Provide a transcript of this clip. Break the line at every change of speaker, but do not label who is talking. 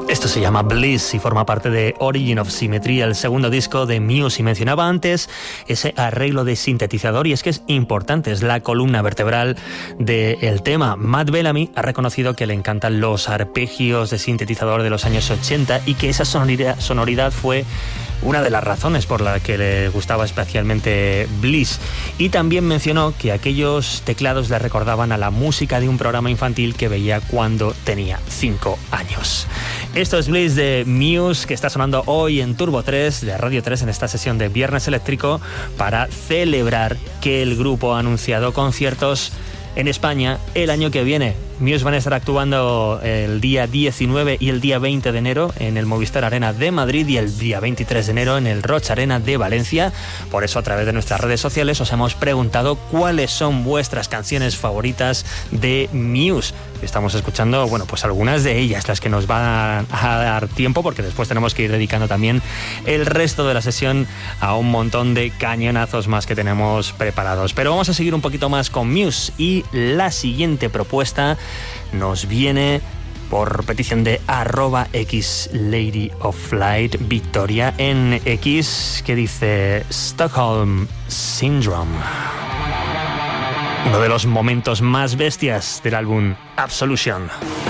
Esto se llama Bliss y forma parte de Origin of Symmetry, el segundo disco de Muse. Y mencionaba antes ese arreglo de sintetizador, y es que es importante, es la columna vertebral del tema. Matt Bellamy ha reconocido que le encantan los arpegios de sintetizador de los años 80 y que esa sonoridad fue una de las razones por la que le gustaba especialmente Bliss. Y también mencionó que aquellos teclados le recordaban a la música de un programa infantil que veía cuando tenía 5 años. Esto es Bliss de Muse, que está sonando hoy en Turbo 3 de Radio 3 en esta sesión de Viernes Eléctrico para celebrar que el grupo ha anunciado conciertos en España el año que viene. Muse van a estar actuando el día 19 y el día 20 de enero en el Movistar Arena de Madrid y el día 23 de enero en el Roig Arena de Valencia. Por eso, a través de nuestras redes sociales os hemos preguntado cuáles son vuestras canciones favoritas de Muse. Estamos escuchando, bueno, pues algunas de ellas, las que nos van a dar tiempo, porque después tenemos que ir dedicando también el resto de la sesión a un montón de cañonazos más que tenemos preparados. Pero vamos a seguir un poquito más con Muse, y la siguiente propuesta nos viene por petición de @XLadyOfLight Victoria en X, que dice Stockholm Syndrome. Uno de los momentos más bestias del álbum Absolution.